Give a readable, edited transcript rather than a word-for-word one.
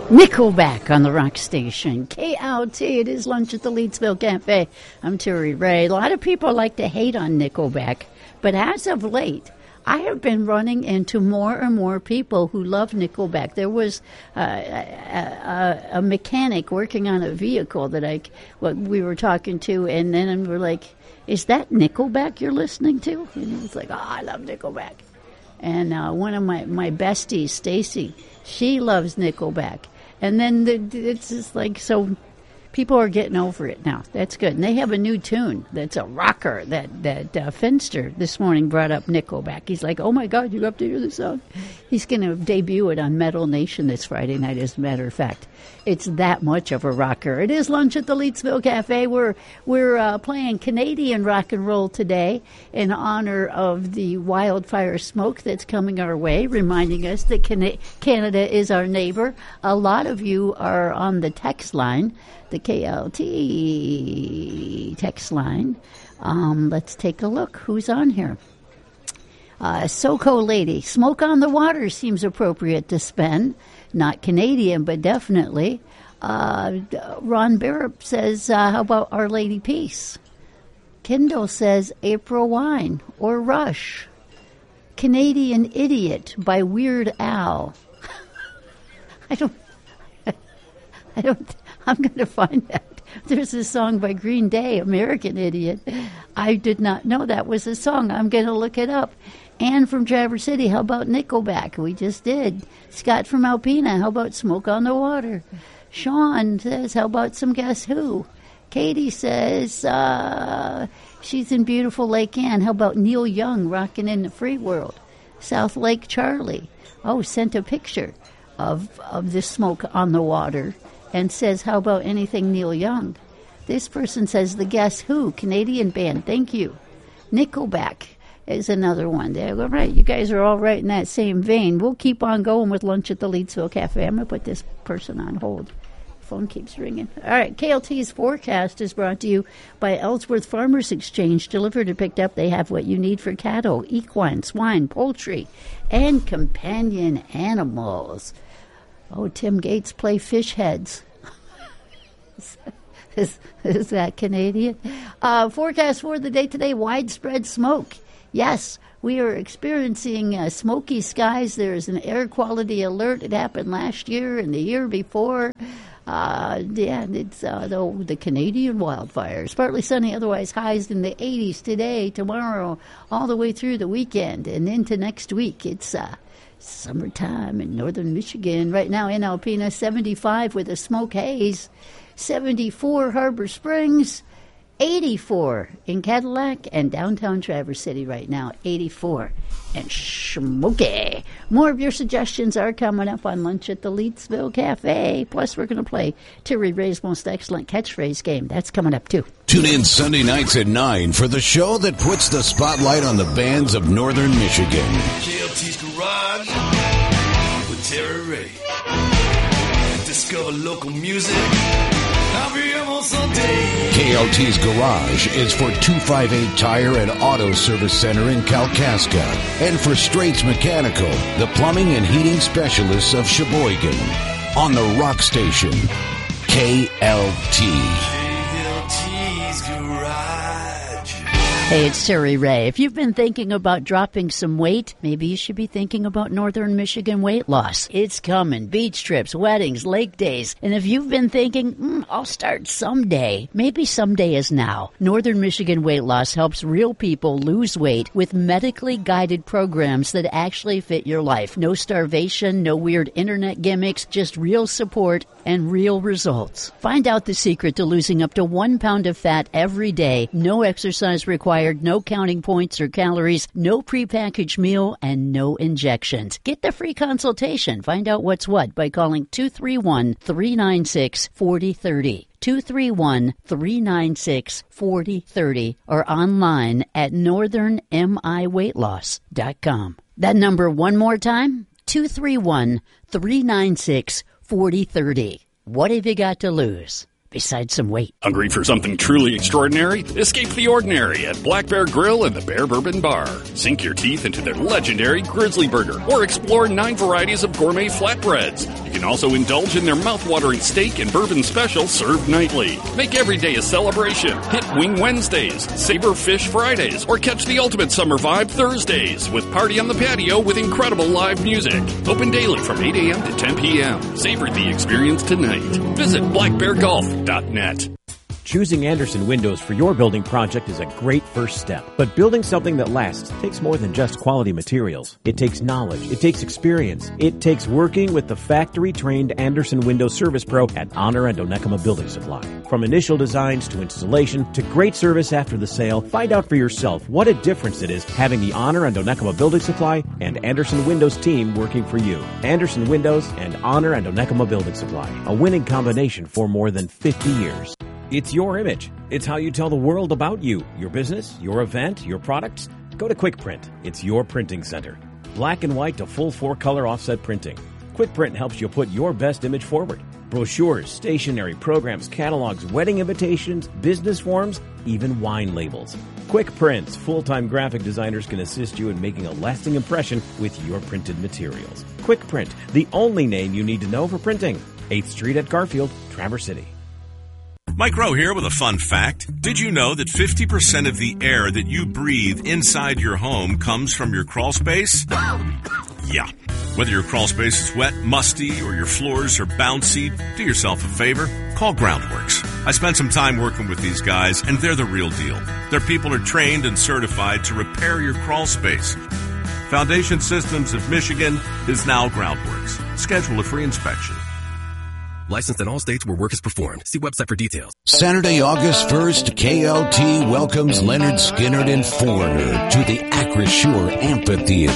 Nickelback on the rock station. KLT, it is Lunch at the Leedsville Cafe. I'm Terry Ray. A lot of people like to hate on Nickelback, but as of late, I have been running into more and more people who love Nickelback. There was a mechanic working on a vehicle that we were talking to, and then we're like, is that Nickelback you're listening to? And he was like, oh, I love Nickelback. And one of my besties, Stacy, she loves Nickelback. And then it's just like, so people are getting over it now. That's good. And they have a new tune that's a rocker that Finster this morning brought up Nickelback. He's like, oh, my God, you have to hear this song. He's going to debut it on Metal Nation this Friday night, as a matter of fact. It's that much of a rocker. It is Lunch at the Leedsville Cafe. We're playing Canadian rock and roll today in honor of the wildfire smoke that's coming our way, reminding us that Canada is our neighbor. A lot of you are on the text line, the KLT text line. Let's take a look. Who's on here? SoCo Lady. Smoke on the Water seems appropriate to spend. Not Canadian, but definitely. Ron Barrett says, how about Our Lady Peace? Kendall says April Wine or Rush. Canadian Idiot by Weird Al. I'm going to find that. There's a song by Green Day, American Idiot. I did not know that was a song. I'm going to look it up. Ann from Traverse City, how about Nickelback? We just did. Scott from Alpena, how about Smoke on the Water? Sean says, how about some Guess Who? Katie says, she's in beautiful Lake Ann. How about Neil Young, Rockin' in the Free World? South Lake Charlie, sent a picture of the Smoke on the Water and says, how about anything Neil Young? This person says, the Guess Who, Canadian band, thank you. Nickelback is another one. There, all right, you guys are all right in that same vein. We'll keep on going with Lunch at the Leedsville Cafe. I'm going to put this person on hold. Phone keeps ringing. All right, KLT's forecast is brought to you by Ellsworth Farmers Exchange. Delivered and picked up, they have what you need for cattle, equine, swine, poultry, and companion animals. Oh, Tim Gates play fish heads. Is that Canadian? Forecast for the day today, widespread smoke. Yes, we are experiencing smoky skies. There is an air quality alert. It happened last year and the year before. It's the Canadian wildfires. Partly sunny, otherwise highs in the 80s today, tomorrow, all the way through the weekend and into next week. It's summertime in northern Michigan. Right now in Alpena, 75 with a smoke haze, 74 Harbor Springs, 84 in Cadillac, and downtown Traverse City right now, 84 and smoky. More of your suggestions are coming up on Lunch at the Leedsville Cafe. Plus, we're going to play Terry Ray's Most Excellent Catchphrase Game. That's coming up, too. Tune in Sunday nights at 9 for the show that puts the spotlight on the bands of northern Michigan. KLT's Garage with Terry Ray. Discover local music. KLT's Garage is for 258 Tire and Auto Service Center in Kalkaska and for Straits Mechanical, the plumbing and heating specialists of Sheboygan. On the rock station, KLT. KLT's Garage. Hey, it's Terry Ray. If you've been thinking about dropping some weight, maybe you should be thinking about Northern Michigan weight loss. It's coming. Beach trips, weddings, lake days. And if you've been thinking, I'll start someday, maybe someday is now. Northern Michigan Weight Loss helps real people lose weight with medically guided programs that actually fit your life. No starvation, no weird internet gimmicks, just real support and real results. Find out the secret to losing up to 1 pound of fat every day. No exercise required, no counting points or calories, no prepackaged meal, and no injections. Get the free consultation. Find out what's what by calling 231-396-4030. 231-396-4030 or online at northernmiweightloss.com. That number one more time, 231-396-4030. What have you got to lose? besides some weight. Hungry for something truly extraordinary? Escape the ordinary at Black Bear Grill and the Bear Bourbon Bar. Sink your teeth into their legendary Grizzly Burger or explore 9 varieties of gourmet flatbreads. You can also indulge in their mouth-watering steak and bourbon special served nightly. Make every day a celebration. Hit Wing Wednesdays, Savor Fish Fridays, or catch the ultimate summer vibe Thursdays with Party on the Patio with incredible live music. Open daily from 8 a.m. to 10 p.m. Savor the experience tonight. Visit blackbeargolf.net. Choosing Andersen Windows for your building project is a great first step. But building something that lasts takes more than just quality materials. It takes knowledge. It takes experience. It takes working with the factory-trained Andersen Windows Service Pro at Honor and Onekama Building Supply. From initial designs to installation to great service after the sale, find out for yourself what a difference it is having the Honor and Onekama Building Supply and Andersen Windows team working for you. Andersen Windows and Honor and Onekama Building Supply, a winning combination for more than 50 years. It's your image. It's how you tell the world about you, your business, your event, your products. Go to QuickPrint. It's your printing center. Black and white to full 4-color offset printing. QuickPrint helps you put your best image forward. Brochures, stationery, programs, catalogs, wedding invitations, business forms, even wine labels. QuickPrint's full-time graphic designers can assist you in making a lasting impression with your printed materials. QuickPrint, the only name you need to know for printing. 8th Street at Garfield, Traverse City. Mike Rowe here with a fun fact. Did you know that 50% of the air that you breathe inside your home comes from your crawl space? Yeah. Whether your crawl space is wet, musty, or your floors are bouncy, do yourself a favor. Call Groundworks. I spent some time working with these guys, and they're the real deal. Their people are trained and certified to repair your crawl space. Foundation Systems of Michigan is now Groundworks. Schedule a free inspection. Licensed in all states where work is performed. See website for details. Saturday, August 1st, KLT welcomes Leonard Skinner and Foreigner to the Acrisure Amphitheater.